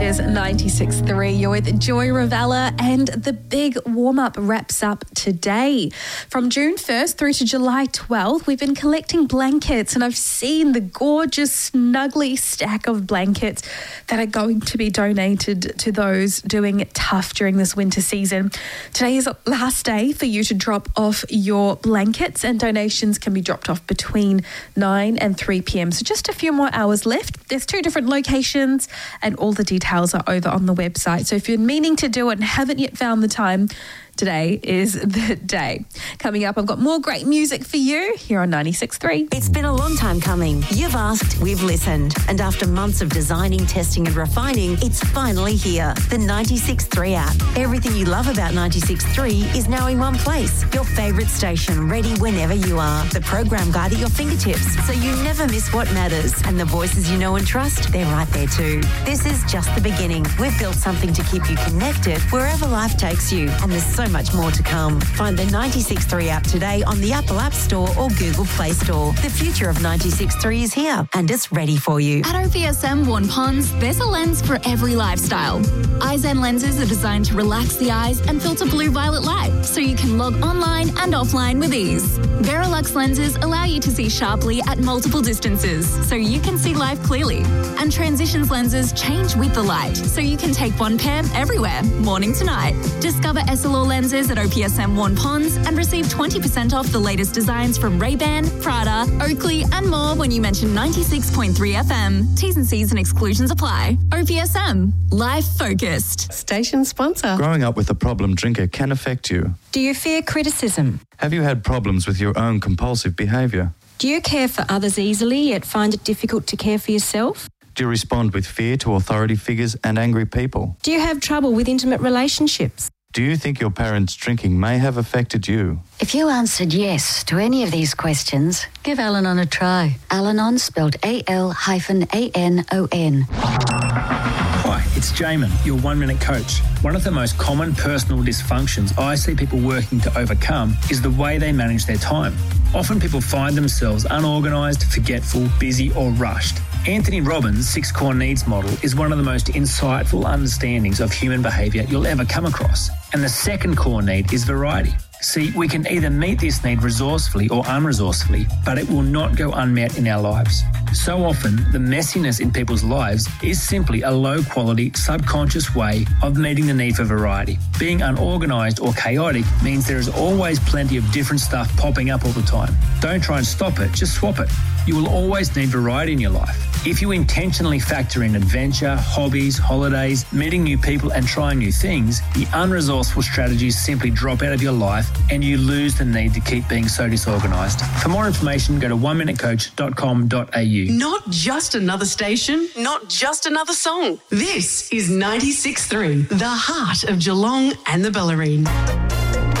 is 96.3. You're with Joy Ravella, and the big warm-up wraps up today. From June 1st through to July 12th, we've been collecting blankets, and I've seen the gorgeous, snuggly stack of blankets that are going to be donated to those doing it tough during this winter season. Today is the last day for you to drop off your blankets, and donations can be dropped off between 9 and 3 p.m. So just a few more hours left. There's 2 different locations, and all the details are over on the website. So if you're meaning to do it and haven't yet found the time, today is the day. Coming up, I've got more great music for you here on 96.3. It's been a long time coming. You've asked, we've listened. And after months of designing, testing and refining, it's finally here. The 96.3 app. Everything you love about 96.3 is now in one place. Your favourite station, ready whenever you are. The program guide at your fingertips, so you never miss what matters. And the voices you know and trust, they're right there too. This is just the beginning. We've built something to keep you connected wherever life takes you. And there's so much more to come. Find the 96.3 app today on the Apple App Store or Google Play Store. The future of 96.3 is here, and it's ready for you. At OPSM Warren Ponds, there's a lens for every lifestyle. Eyezen lenses are designed to relax the eyes and filter blue-violet light, so you can log online and offline with ease. Verilux lenses allow you to see sharply at multiple distances, so you can see life clearly. And Transitions lenses change with the light, so you can take one pair everywhere, morning to night. Discover Essilor lenses at OPSM Warren Ponds and receive 20% off the latest designs from Ray-Ban, Prada, Oakley and more when you mention 96.3 FM. T's and C's and exclusions apply. OPSM. Life focused. Station sponsor. Growing up with a problem drinker can affect you. Do you fear criticism? Have you had problems with your own compulsive behaviour? Do you care for others easily yet find it difficult to care for yourself? Do you respond with fear to authority figures and angry people? Do you have trouble with intimate relationships? Do you think your parents' drinking may have affected you? If you answered yes to any of these questions, give Al-Anon a try. Al-Anon spelled Al-Anon. Hi, it's Jamin, your 1-minute coach. One of the most common personal dysfunctions I see people working to overcome is the way they manage their time. Often people find themselves unorganised, forgetful, busy or rushed. Anthony Robbins' 6 core needs model is one of the most insightful understandings of human behaviour you'll ever come across. And the second core need is variety. See, we can either meet this need resourcefully or unresourcefully, but it will not go unmet in our lives. So often, the messiness in people's lives is simply a low-quality, subconscious way of meeting the need for variety. Being unorganised or chaotic means there is always plenty of different stuff popping up all the time. Don't try and stop it, just swap it. You will always need variety in your life. If you intentionally factor in adventure, hobbies, holidays, meeting new people and trying new things, the unresourceful strategies simply drop out of your life and you lose the need to keep being so disorganised. For more information, go to 1minutecoach.com.au. Not just another station, not just another song. This is 96.3, the heart of Geelong and the Bellarine.